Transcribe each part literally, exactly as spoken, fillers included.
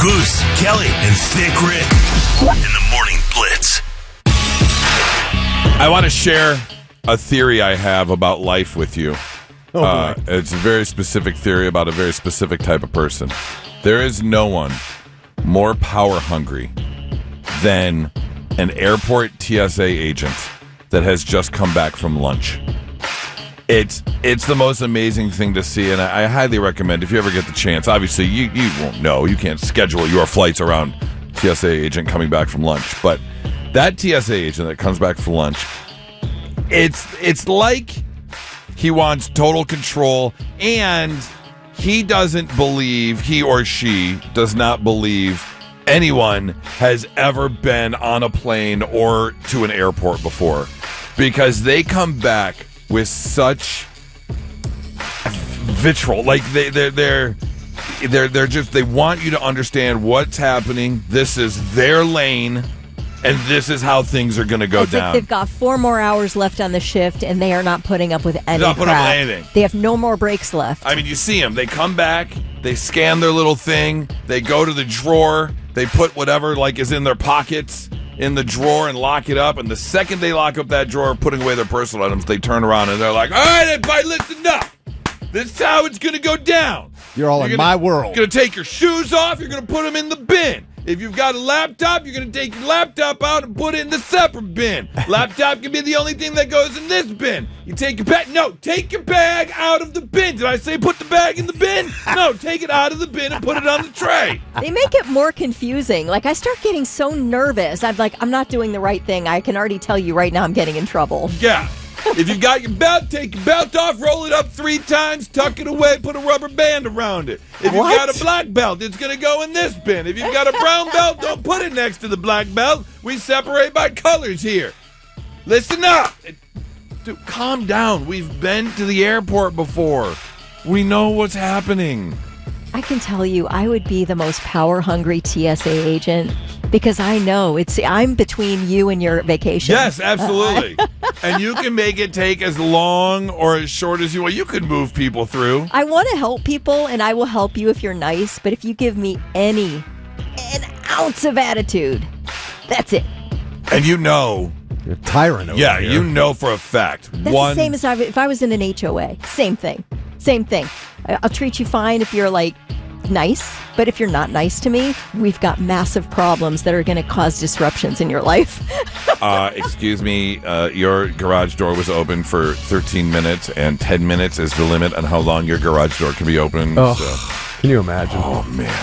Goose, Kelly, and Thick Rick in the Morning Blitz. I want to share a theory I have about life with you. Oh, uh, it's a very specific theory about a very specific type of person. There is no one more power hungry than an airport T S A agent that has just come back from lunch. It's it's the most amazing thing to see, and I, I highly recommend if you ever get the chance. Obviously, you, you won't know. You can't schedule your flights around T S A agent coming back from lunch. But that T S A agent that comes back from lunch, it's it's like he wants total control, and he doesn't believe, he or she does not believe anyone has ever been on a plane or to an airport before, because they come back with such vitriol. Like they, they're, they're, they're, they're just, they want you to understand what's happening. This is their lane, and this is how things are going to go As down. If they've got four more hours left on the shift, and they are not putting up with any Not putting up crap. with anything. They have no more breaks left. I mean, you see them. They come back, they scan their little thing, they go to the drawer, they put whatever like is in their pockets in the drawer and lock it up. And the second they lock up that drawer, putting away their personal items, they turn around and they're like, all right, everybody, listen up. This is how it's going to go down. You're all You're in gonna, my world. You're going to take your shoes off. You're going to put them in the bin. If you've got a laptop, you're going to take your laptop out and put it in the separate bin. Laptop can be the only thing that goes in this bin. You take your bag. No, take your bag out of the bin. Did I say put the bag in the bin? No, take it out of the bin and put it on the tray. They make it more confusing. Like, I start getting so nervous. I'm like, I'm not doing the right thing. I can already tell you right now I'm getting in trouble. Yeah. If you've got your belt, take your belt off, roll it up three times, tuck it away, put a rubber band around it. If you've What? got a black belt, it's going to go in this bin. If you've got a brown belt, don't put it next to the black belt. We separate by colors here. Listen up. Dude, calm down. We've been to the airport before. We know what's happening. I can tell you, I would be the most power-hungry T S A agent because I know it's. I'm between you and your vacation. Yes, absolutely. And you can make it take as long or as short as you want. You can move people through. I want to help people, and I will help you if you're nice. But if you give me any, an ounce of attitude, that's it. And you know, You're a tyrant over yeah, here. you know for a fact. That's one, the same as I, if I was in an H O A. Same thing. Same thing. I- I'll treat you fine if you're like nice, but if you're not nice to me, we've got massive problems that are going to cause disruptions in your life. uh, excuse me, uh, your garage door was open for thirteen minutes, and ten minutes is the limit on how long your garage door can be open. Oh, So. can you imagine? Oh,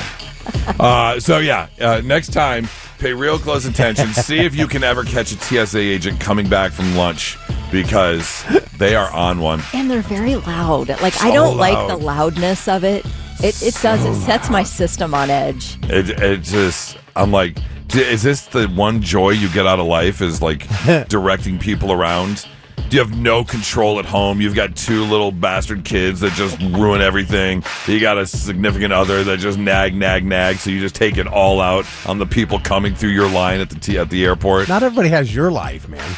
man. Uh, so, yeah, uh, next time, pay real close attention. See if you can ever catch a T S A agent coming back from lunch, because they are on one. And they're very loud. Like, So I don't loud. like the loudness of it. It, it does. It sets my system on edge. It, it just, I'm like, d- is this the one joy you get out of life, is like directing people around? Do you have no control at home? You've got two little bastard kids that just ruin everything. You got a significant other that just nag, nag, nag. So you just take it all out on the people coming through your line at the t- at the airport. Not everybody has your life, man.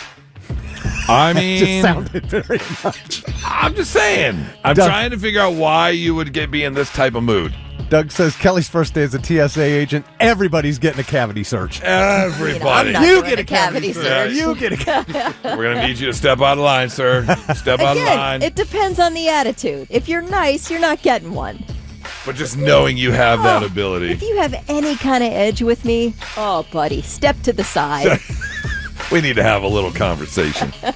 I It mean, just sounded very much. I'm just saying. I'm Doug- trying to figure out why you would get be in this type of mood. Doug says Kelly's first day as a T S A agent, everybody's getting a cavity search. Everybody. I'm not You doing get a a cavity cavity search. search. You get a cavity. We're going to need you to step out of line, sir. Step out of Again, line. it depends on the attitude. If you're nice, you're not getting one. But just knowing you have that Oh, ability. If you have any kind of edge with me, oh, buddy, step to the side. We need to have a little conversation.